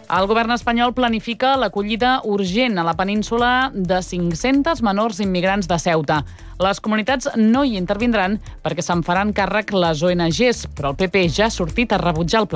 El govern espanyol planifica l'acollida urgent a la península de 500 menors immigrants de Ceuta. Les comunitats no hi intervindran perquè se'n faran càrrec les ONGs, però el PP ja ha sortit a rebutjar el pla.